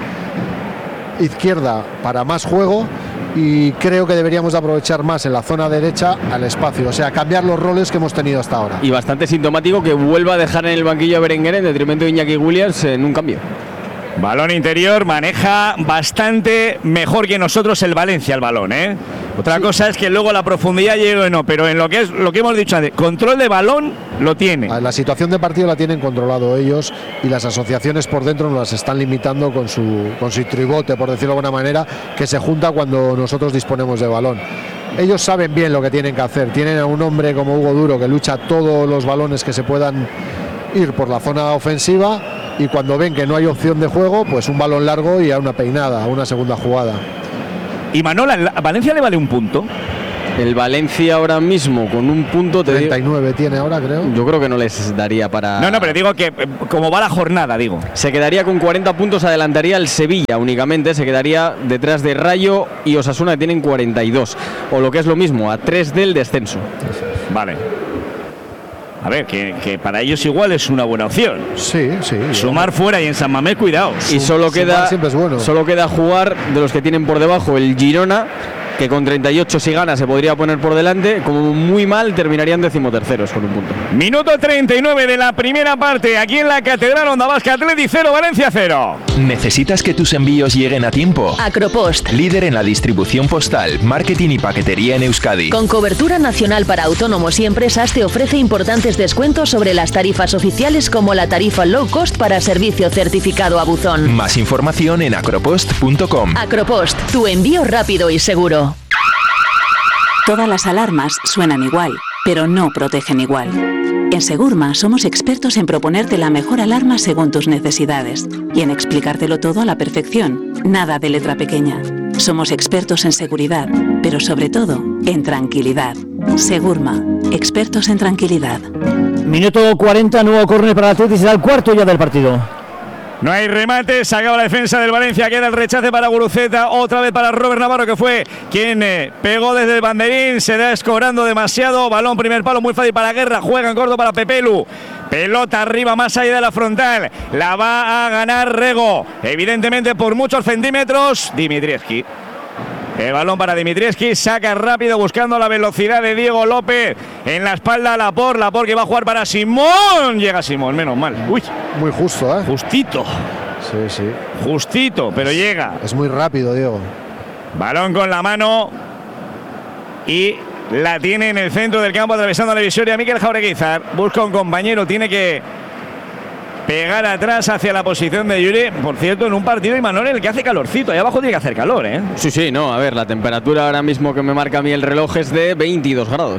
Speaker 2: izquierda para más juego, y creo que deberíamos aprovechar más en la zona derecha al espacio, o sea, cambiar los roles que hemos tenido hasta ahora.
Speaker 8: Y bastante sintomático que vuelva a dejar en el banquillo a Berenguer en detrimento de Iñaki Williams en un cambio.
Speaker 1: Balón interior, maneja bastante mejor que nosotros el Valencia el balón, ¿eh? Otra sí. cosa es que luego la profundidad llegue o no, pero en lo que es lo que hemos dicho antes, control de balón lo tiene.
Speaker 2: La situación de partido la tienen controlado ellos y las asociaciones por dentro nos las están limitando con su, con su tribote, por decirlo de alguna manera, que se junta cuando nosotros disponemos de balón. Ellos saben bien lo que tienen que hacer. Tienen a un hombre como Hugo Duro que lucha todos los balones que se puedan ir por la zona ofensiva y cuando ven que no hay opción de juego, pues un balón largo y a una peinada, a una segunda jugada.
Speaker 1: Y Manola, ¿a Valencia le vale un punto?
Speaker 8: El Valencia ahora mismo con un punto te
Speaker 2: treinta y nueve digo, tiene ahora, creo.
Speaker 8: Yo creo que no les daría para...
Speaker 1: No, no, pero digo que como va la jornada, digo.
Speaker 8: Se quedaría con cuarenta puntos, adelantaría el Sevilla únicamente, se quedaría detrás de Rayo y Osasuna que tienen cuarenta y dos. O lo que es lo mismo, a tres del descenso.
Speaker 1: Vale. A ver, que, que para ellos igual es una buena opción.
Speaker 2: Sí, sí.
Speaker 1: Sumar
Speaker 2: bien.
Speaker 1: fuera y en San Mamés, cuidado.
Speaker 8: Y solo queda,
Speaker 2: siempre es bueno.
Speaker 8: solo queda jugar de los que tienen por debajo el Girona, que con treinta y ocho si gana se podría poner por delante, como muy mal terminarían decimoterceros con un punto.
Speaker 1: Minuto treinta y nueve de la primera parte, aquí en la Catedral Onda Vasca, Atleti cero, Valencia cero.
Speaker 3: ¿Necesitas que tus envíos lleguen a tiempo?
Speaker 4: Acropost.
Speaker 3: Líder en la distribución postal, marketing y paquetería en Euskadi.
Speaker 4: Con cobertura nacional para autónomos y empresas te ofrece importantes descuentos sobre las tarifas oficiales como la tarifa low cost para servicio certificado a buzón.
Speaker 3: Más información en acropost punto com.
Speaker 4: Acropost, tu envío rápido y seguro.
Speaker 9: Todas las alarmas suenan igual, pero no protegen igual. En Segurma somos expertos en proponerte la mejor alarma según tus necesidades y en explicártelo todo a la perfección, nada de letra pequeña. Somos expertos en seguridad, pero sobre todo en tranquilidad. Segurma, expertos en tranquilidad.
Speaker 7: Minuto cuarenta, nuevo córner para el Atleti, será el cuarto ya del partido.
Speaker 1: No hay remate, se acaba la defensa del Valencia, queda el rechace para Guruceta, otra vez para Robert Navarro, que fue quien eh, pegó desde el banderín, se da escobrando demasiado, balón primer palo, muy fácil para Guerra, juega en corto para Pepelu, pelota arriba más allá de la frontal, la va a ganar Rego, evidentemente por muchos centímetros, Dimitrievski. El balón para Dimitrievski, saca rápido buscando la velocidad de Diego López. En la espalda Laporte, Laporte que va a jugar para Simón. Llega Simón, menos mal. Uy,
Speaker 2: muy justo, ¿eh?
Speaker 1: Justito.
Speaker 2: Sí, sí.
Speaker 1: Justito, pero
Speaker 2: es,
Speaker 1: llega.
Speaker 2: Es muy rápido, Diego.
Speaker 1: Balón con la mano. Y la tiene en el centro del campo atravesando la divisoria. Mikel Jaureguizar busca un compañero, tiene que pegar atrás hacia la posición de Yuri. Por cierto, en un partido, Imanol, en el que hace calorcito. Ahí abajo tiene que hacer calor, ¿eh?
Speaker 8: Sí, sí, no. A ver, la temperatura ahora mismo que me marca a mí el reloj es de veintidós grados.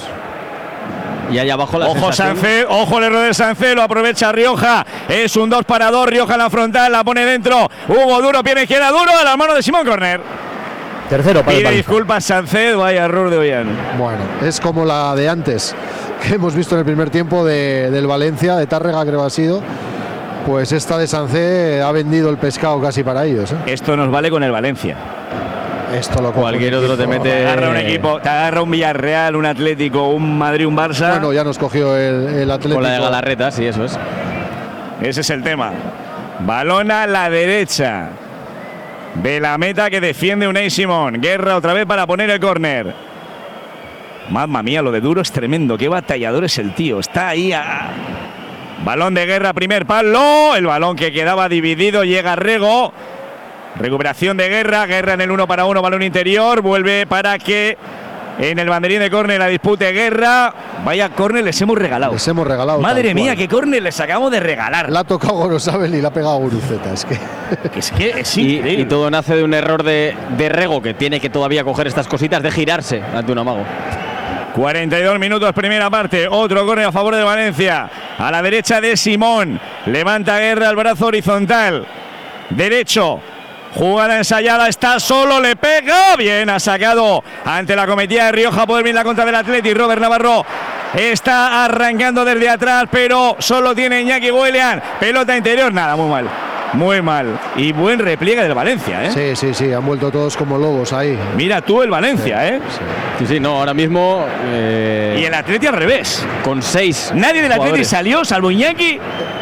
Speaker 8: Y allá abajo la
Speaker 1: Ojo
Speaker 8: sensación...
Speaker 1: Sánchez, ojo el error de Sánchez, lo aprovecha Rioja. Es un dos para dos, Rioja en la frontal, la pone dentro. Hugo Duro, pierna izquierda, Duro, a la mano de Simón, córner.
Speaker 7: Tercero para
Speaker 1: Pide
Speaker 7: el
Speaker 1: disculpas Sánchez, vaya error de Ollán.
Speaker 2: Bueno, es como la de antes, que hemos visto en el primer tiempo de, del Valencia, de Tárrega creo que ha sido. Pues esta de Sánchez ha vendido el pescado casi para ellos, ¿eh?
Speaker 1: Esto nos vale con el Valencia.
Speaker 2: Esto lo
Speaker 8: Cualquier otro te mete.
Speaker 1: Te agarra un equipo, te agarra un Villarreal, un Atlético, un Madrid, un Barça.
Speaker 2: Bueno, ya nos cogió el, el Atlético.
Speaker 8: Con la de Galarreta, sí, eso es.
Speaker 1: Ese es el tema. Balón a la derecha de la meta que defiende Unai Simón. Guerra otra vez para poner el córner. Mamma mía, lo de Duro es tremendo. Qué batallador es el tío. Está ahí a... Balón de Guerra, primer palo. El balón que quedaba dividido, llega Rego. Recuperación de Guerra. Guerra en el uno para uno, balón interior. Vuelve para que en el banderín de córner la dispute Guerra. Vaya córner les hemos regalado.
Speaker 2: Les hemos regalado.
Speaker 1: Madre mía, qué córner les acabamos de regalar.
Speaker 2: La ha tocado Gorosabel y la ha pegado Guruceta. Es que,
Speaker 1: es que es
Speaker 8: y, y todo nace de un error de, de Rego, que tiene que todavía coger estas cositas de girarse ante un amago.
Speaker 1: cuarenta y dos minutos, primera parte. Otro córner a favor de Valencia. A la derecha de Simón. Levanta Guerra el brazo horizontal. Derecho. Jugada ensayada. Está solo. Le pega. Bien, ha sacado ante la cometida de Rioja. Puede venir la contra del Atleti. Robert Navarro está arrancando desde atrás, pero solo tiene Iñaki Willian. Pelota interior. Nada, muy mal. Muy mal. Y buen repliegue del Valencia, ¿eh?
Speaker 2: Sí, sí, sí. Han vuelto todos como lobos ahí.
Speaker 1: Mira tú el Valencia, sí, ¿eh?
Speaker 8: Sí, sí, no, ahora mismo... Eh,
Speaker 1: y el Atleti al revés.
Speaker 8: Con seis
Speaker 1: Nadie del
Speaker 8: jugadores.
Speaker 1: Atleti salió, salvo Iñaki.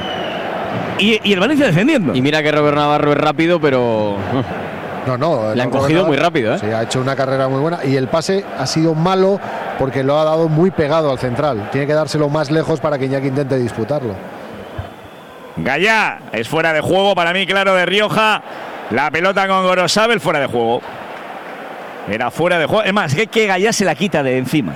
Speaker 1: Y, y el Valencia defendiendo.
Speaker 8: Y mira que Robert Navarro es rápido, pero...
Speaker 2: No, no.
Speaker 8: Le han cogido Navarro, muy rápido, ¿eh?
Speaker 2: Sí, ha hecho una carrera muy buena. Y el pase ha sido malo porque lo ha dado muy pegado al central. Tiene que dárselo más lejos para que Iñaki intente disputarlo.
Speaker 1: Gallá es fuera de juego para mí, claro, de Rioja. La pelota con Gorosabel fuera de juego. Era fuera de juego. Es más, que, que Gallá se la quita de encima.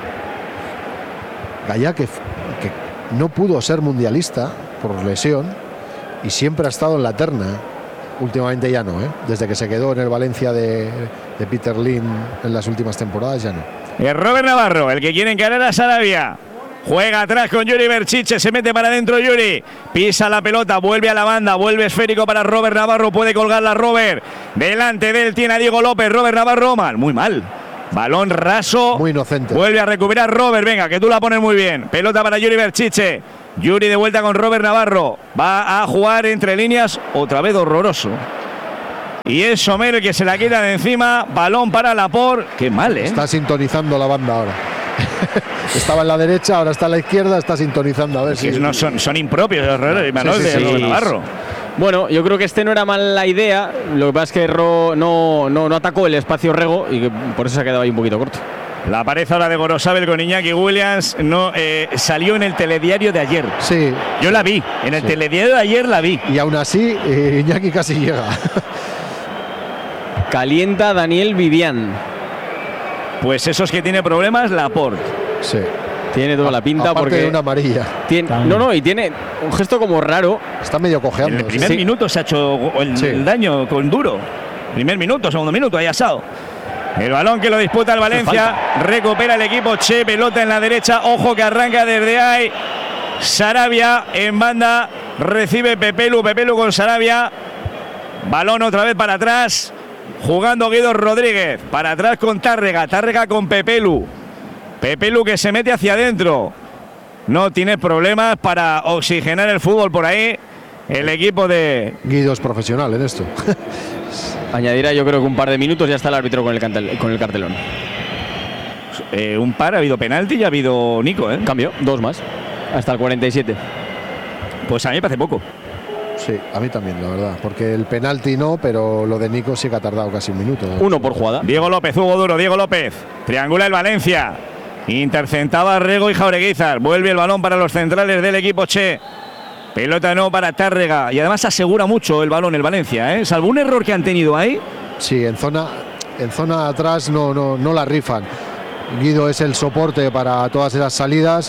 Speaker 2: Gallá que, que no pudo ser mundialista por lesión y siempre ha estado en la terna. Últimamente ya no, ¿eh? Desde que se quedó en el Valencia de, de Peter Lim en las últimas temporadas ya no.
Speaker 1: Es Robert Navarro el que quiere encarar a Sarabia. Juega atrás con Yuri Berchiche, se mete para adentro Yuri, pisa la pelota, vuelve a la banda, vuelve esférico para Robert Navarro, puede colgarla Robert, delante de él tiene a Diego López, Robert Navarro, mal, muy mal, balón raso,
Speaker 2: muy inocente,
Speaker 1: vuelve a recuperar Robert, venga, que tú la pones muy bien, pelota para Yuri Berchiche, Yuri de vuelta con Robert Navarro, va a jugar entre líneas, otra vez horroroso. Y es Sommer el que se la quita de encima, balón para Laporte, qué mal, ¿eh?
Speaker 2: Está sintonizando la banda ahora. Estaba en la derecha, ahora está en la izquierda, está sintonizando. A ver si
Speaker 1: no son, son impropios los errores, Manuel,
Speaker 8: sí, sí,
Speaker 1: de
Speaker 8: sí.
Speaker 1: Navarro.
Speaker 8: Bueno, yo creo que este no era mala idea. Lo que pasa es que Ro no, no, no atacó el espacio Rego y que por eso se ha quedado ahí un poquito corto.
Speaker 1: La pared ahora de Gorosabel con Iñaki Williams no eh, salió en el telediario de ayer.
Speaker 2: Sí.
Speaker 1: Yo la vi, en el
Speaker 2: sí.
Speaker 1: telediario de ayer la vi.
Speaker 2: Y aún así, eh, Iñaki casi llega.
Speaker 8: Calienta Daniel Vivian.
Speaker 1: Pues esos que tiene problemas, Laporte.
Speaker 2: Sí.
Speaker 8: Tiene toda la pinta.
Speaker 2: Aparte
Speaker 8: porque
Speaker 2: de una amarilla.
Speaker 8: Tiene, no, no, y tiene un gesto como raro.
Speaker 2: Está medio cojeando.
Speaker 1: En el primer
Speaker 2: sí.
Speaker 1: minuto se ha hecho el, sí. el daño con duro. Primer minuto, segundo minuto, ahí asado. El balón que lo disputa el Valencia. Recupera el equipo Che, pelota en la derecha. Ojo que arranca desde ahí. Sarabia en banda. Recibe Pepelu, Pepelu con Sarabia. Balón otra vez para atrás. Jugando Guido Rodríguez. Para atrás con Tárrega. Tárrega con Pepelu. Pepelu que se mete hacia adentro. No tiene problemas para oxigenar el fútbol por ahí. El equipo de...
Speaker 2: Guido es profesional en esto.
Speaker 8: Añadirá yo creo que un par de minutos ya está el árbitro con el, cantel, con el cartelón.
Speaker 1: Eh, un par, ha habido penalti y ha habido Nico, ¿eh?
Speaker 8: Cambio, dos más. Hasta el cuarenta y siete.
Speaker 1: Pues a mí me parece poco.
Speaker 2: Sí, a mí también, la verdad. Porque el penalti no, pero lo de Nico sí que ha tardado casi un minuto.
Speaker 8: Uno por jugada.
Speaker 1: Diego López, Hugo Duro, Diego López. Triangula el Valencia. Interceptaba Rego y Jaureguizar. Vuelve el balón para los centrales del equipo Che. Pelota no para Tárrega. Y además asegura mucho el balón el Valencia, ¿eh? Salvo un error que han tenido ahí.
Speaker 2: Sí, en zona, en zona atrás no, no, no la rifan. Guido es el soporte para todas esas salidas.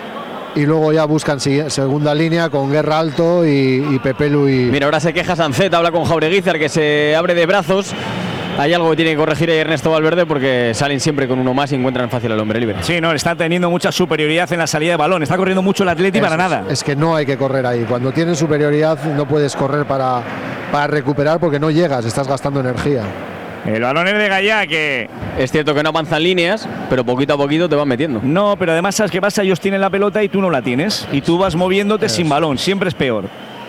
Speaker 2: Y luego ya buscan segunda línea con Guerra Alto y, y Pepelu. Y...
Speaker 8: Mira, ahora se queja Sancet, habla con Jaureguizar que se abre de brazos. Hay algo que tiene que corregir ahí Ernesto Valverde porque salen siempre con uno más y encuentran fácil al hombre libre.
Speaker 1: Sí, no, está teniendo mucha superioridad en la salida de balón. Está corriendo mucho el Atleti para nada.
Speaker 2: Es que no hay que correr ahí. Cuando tienes superioridad no puedes correr para, para recuperar porque no llegas, estás gastando energía.
Speaker 1: El balón es de Gallá, que...
Speaker 8: Es cierto que no avanzan líneas, pero poquito a poquito te van metiendo.
Speaker 1: No, pero además, ¿sabes qué pasa? Ellos tienen la pelota y tú no la tienes. Y tú vas moviéndote es. sin balón. Siempre es peor.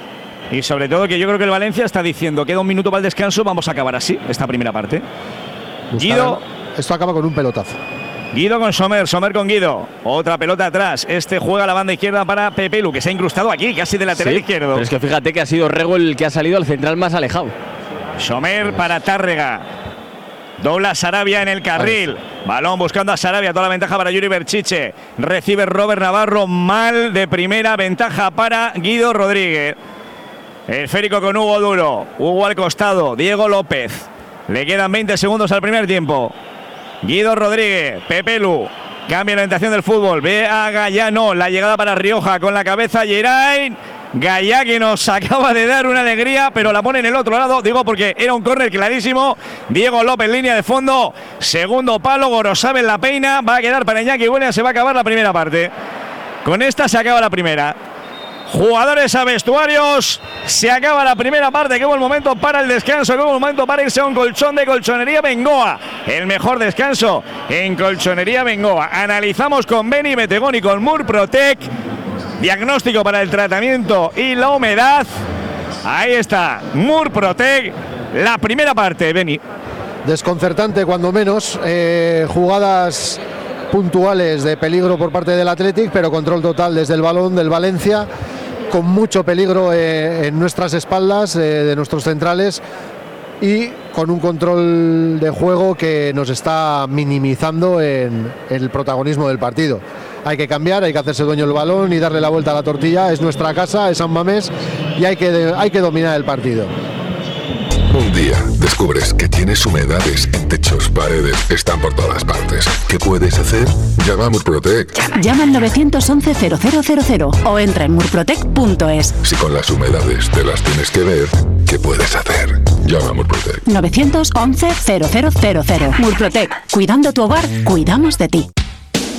Speaker 1: Y sobre todo que yo creo que el Valencia está diciendo queda un minuto para el descanso, vamos a acabar así esta primera parte.
Speaker 2: Buscar,
Speaker 1: Guido.
Speaker 2: Esto acaba con un pelotazo.
Speaker 1: Guido con Sommer, Sommer con Guido. Otra pelota atrás. Este juega a la banda izquierda para Pepelu, que se ha incrustado aquí, casi de lateral
Speaker 8: sí,
Speaker 1: izquierdo.
Speaker 8: Pero es que fíjate que ha sido Rego el que ha salido al central más alejado.
Speaker 1: Sommer para Tárrega. Dobla Sarabia en el carril. Balón buscando a Sarabia. Toda la ventaja para Yuri Berchiche. Recibe Robert Navarro. Mal de primera. Ventaja para Guido Rodríguez. Esférico con Hugo Duro. Hugo al costado. Diego López. Le quedan veinte segundos al primer tiempo. Guido Rodríguez. Pepelu. Cambia la orientación del fútbol. Ve a Gallano. La llegada para Rioja con la cabeza Geraint. Gallá que nos acaba de dar una alegría, pero la pone en el otro lado, digo porque era un córner clarísimo. Diego López, línea de fondo, segundo palo, Gorosabel la peina, va a quedar para Iñaki Williams, se va a acabar la primera parte. Con esta se acaba la primera. Jugadores a vestuarios, se acaba la primera parte, qué buen momento para el descanso, qué buen momento para irse a un colchón de Colchonería Bengoa. El mejor descanso en Colchonería Bengoa. Analizamos con Beni Betegón y con Murprotec. Diagnóstico para el tratamiento y la humedad. Ahí está, Murprotec. La primera parte, Beni.
Speaker 2: Desconcertante cuando menos. Eh, jugadas puntuales de peligro por parte del Athletic, pero control total desde el balón del Valencia. Con mucho peligro eh, en nuestras espaldas, eh, de nuestros centrales. Y con un control de juego que nos está minimizando en, en el protagonismo del partido. hay que cambiar, hay que hacerse dueño del balón y darle la vuelta a la tortilla. Es nuestra casa, es San Mamés y hay que, hay que dominar el partido.
Speaker 10: Un día descubres que tienes humedades en techos, paredes, están por todas partes. ¿Qué puedes hacer? Llama a Murprotec.
Speaker 9: Llama al nueve once cero cero cero cero o entra en murprotec punto es.
Speaker 10: Si con las humedades te las tienes que ver, ¿qué puedes hacer? Llama a Murprotec.
Speaker 9: nueve once cero cero cero cero. Murprotec. Cuidando tu hogar, cuidamos de ti.